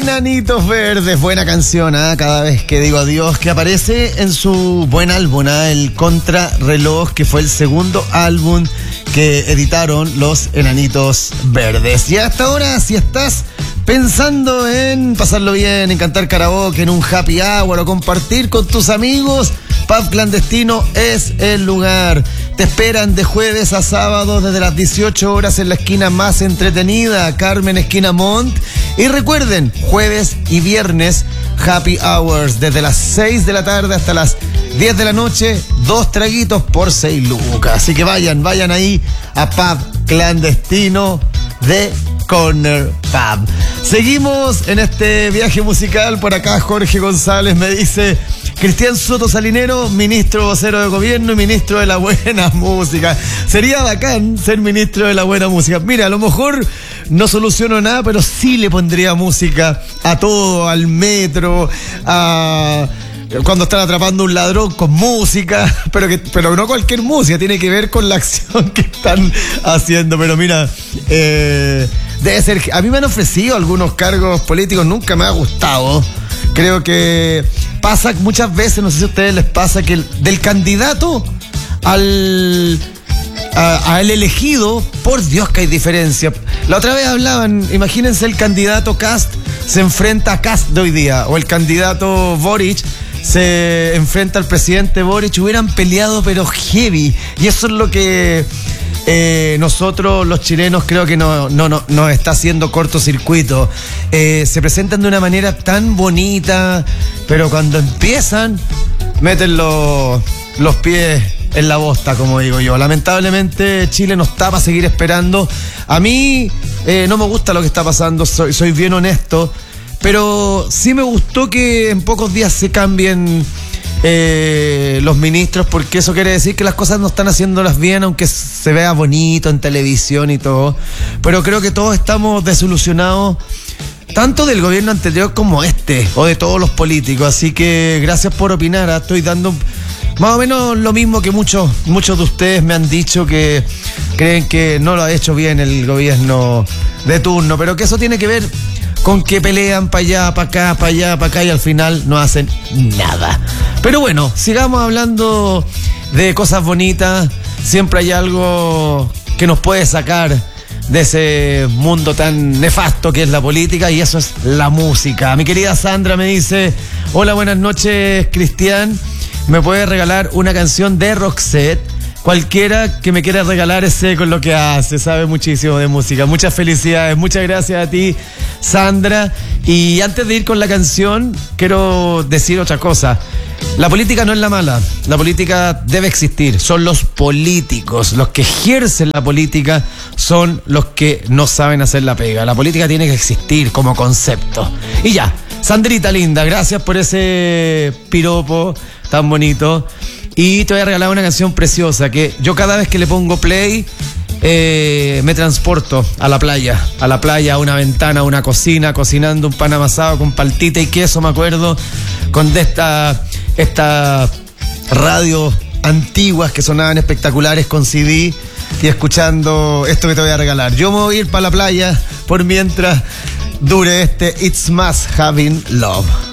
Enanitos Verdes, buena canción, cada vez que digo adiós, que aparece en su buen álbum, el Contrarreloj, que fue el segundo álbum que editaron los Enanitos Verdes. Y hasta ahora, si estás pensando en pasarlo bien, en cantar karaoke, en un happy hour o compartir con tus amigos, Pub Clandestino es el lugar. Te esperan de jueves a sábado desde las 18 horas en la esquina más entretenida, Carmen Esquina Montt. Y recuerden, jueves y viernes, happy hours, desde las 6 de la tarde hasta las 10 de la noche, 2 traguitos por 6 lucas. Así que vayan ahí a Pub Clandestino de Corner Pub. Seguimos en este viaje musical. Por acá Jorge González me dice: Cristian Soto Salinero, ministro vocero de gobierno y ministro de la buena música. Sería bacán ser ministro de la buena música. Mira, a lo mejor no soluciono nada, pero sí le pondría música a todo, al metro, a cuando están atrapando un ladrón con música, pero no cualquier música, tiene que ver con la acción que están haciendo. Pero mira, debe ser, a mí me han ofrecido algunos cargos políticos, nunca me ha gustado. Creo que pasa muchas veces, no sé si a ustedes les pasa, que del candidato al elegido, por Dios que hay diferencia. La otra vez hablaban, imagínense, el candidato Kast se enfrenta a Kast de hoy día, o el candidato Boric se enfrenta al presidente Boric, hubieran peleado pero heavy. Y eso es lo que nosotros los chilenos creo que nos está haciendo cortocircuito. Se presentan de una manera tan bonita, pero cuando empiezan meten los pies en la bosta, como digo yo. Lamentablemente Chile no está para seguir esperando. A mí no me gusta lo que está pasando, soy bien honesto, pero sí me gustó que en pocos días se cambien los ministros, porque eso quiere decir que las cosas no están haciéndolas bien, aunque se vea bonito en televisión y todo. Pero creo que todos estamos desilusionados, tanto del gobierno anterior como o de todos los políticos. Así que gracias por opinar. Estoy dando más o menos lo mismo que muchos de ustedes me han dicho, que creen que no lo ha hecho bien el gobierno de turno, pero que eso tiene que ver con que pelean para allá, para acá, para allá, para acá, y al final no hacen nada. Pero bueno, sigamos hablando de cosas bonitas. Siempre hay algo que nos puede sacar de ese mundo tan nefasto que es la política, y eso es la música. Mi querida Sandra me dice: hola, buenas noches, Cristian. ¿Me puede regalar una canción de Roxette? Cualquiera que me quiera regalar ese con lo que hace, sabe muchísimo de música. Muchas felicidades, muchas gracias a ti, Sandra. Y antes de ir con la canción, quiero decir otra cosa. La política no es la mala, la política debe existir. Son los políticos, los que ejercen la política, son los que no saben hacer la pega. La política tiene que existir como concepto. Y ya, Sandrita linda, gracias por ese piropo tan bonito. Y te voy a regalar una canción preciosa que yo cada vez que le pongo play me transporto a la playa, a una ventana, a una cocina, cocinando un pan amasado con paltita y queso, me acuerdo, con estas radios antiguas que sonaban espectaculares con CD, y escuchando esto que te voy a regalar. Yo me voy a ir para la playa por mientras dure It's Must Having Love.